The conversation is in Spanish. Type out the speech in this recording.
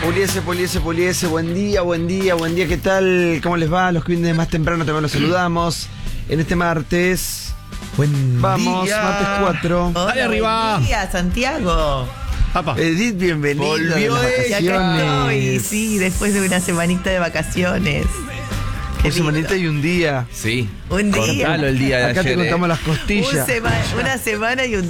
Puliese, buen día, ¿qué tal? ¿Cómo les va? Los que vienen más temprano también los saludamos. En este martes, martes 4. Dale arriba. Buen día, Santiago. Edith, bienvenida. Volvió de las Y acá estoy, vacaciones. sí, después de una semanita de vacaciones. Qué Una semanita y un día. Sí. Un día. Contalo el día de Acá ayer. te contamos las costillas. Una semana y un